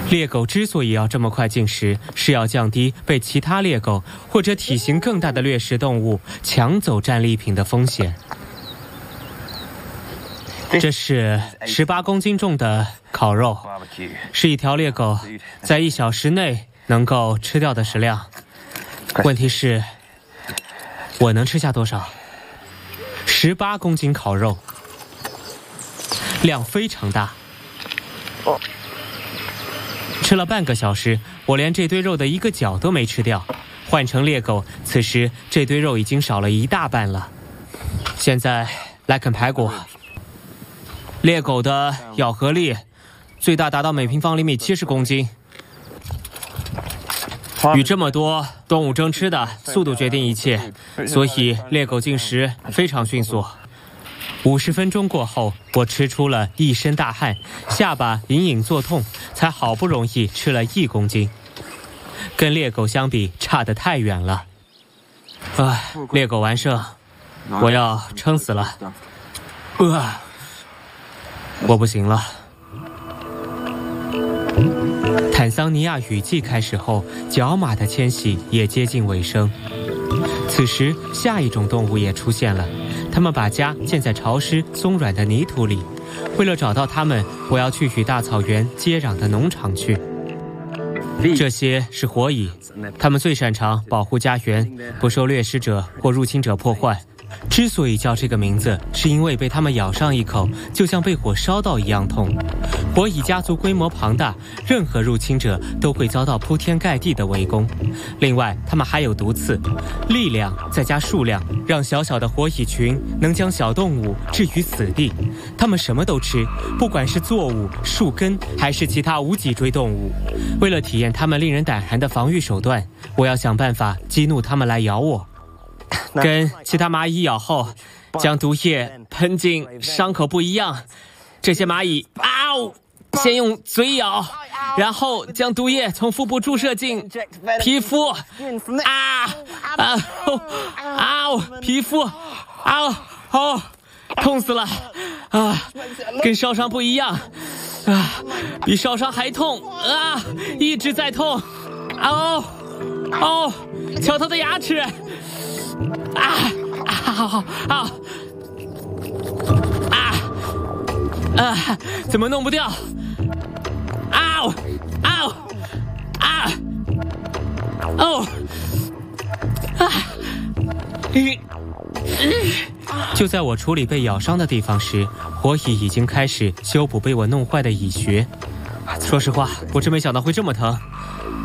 猎狗之所以要这么快进食，是要降低被其他猎狗或者体型更大的掠食动物抢走战利品的风险。这是18公斤重的烤肉，是一条猎狗在1小时内能够吃掉的食量。问题是，我能吃下多少？18公斤烤肉，量非常大。吃了半个小时，我连这堆肉的一个角都没吃掉。换成猎狗，此时这堆肉已经少了一大半了。现在来啃排骨。猎狗的咬合力最大达到每平方厘米70公斤。与这么多动物争吃的，速度决定一切，所以猎狗进食非常迅速。50分钟过后，我吃出了一身大汗，下巴隐隐作痛，才好不容易吃了1公斤。跟猎狗相比，差得太远了。猎狗完胜，我要撑死了。我不行了。坦桑尼亚雨季开始后，角马的迁徙也接近尾声。此时，下一种动物也出现了。它们把家建在潮湿松软的泥土里。为了找到它们，我要去与大草原接壤的农场去。这些是火蚁，它们最擅长保护家园，不受掠食者或入侵者破坏。之所以叫这个名字，是因为被它们咬上一口，就像被火烧到一样痛。火蚁家族规模庞大，任何入侵者都会遭到铺天盖地的围攻。另外，它们还有毒刺，力量再加数量，让小小的火蚁群能将小动物置于死地。它们什么都吃，不管是作物、树根，还是其他无脊椎动物。为了体验它们令人胆寒的防御手段，我要想办法激怒它们来咬我。跟其他蚂蚁咬后，将毒液喷进伤口不一样。这些蚂蚁先用嘴咬，然后将毒液从腹部注射进皮肤。皮肤，痛死了！跟烧伤不一样，比烧伤还痛一直在痛。敲他的牙齿！怎么弄不掉？就在我处理被咬伤的地方时，火蚁已经开始修补被我弄坏的蚁穴。说实话，我真没想到会这么疼。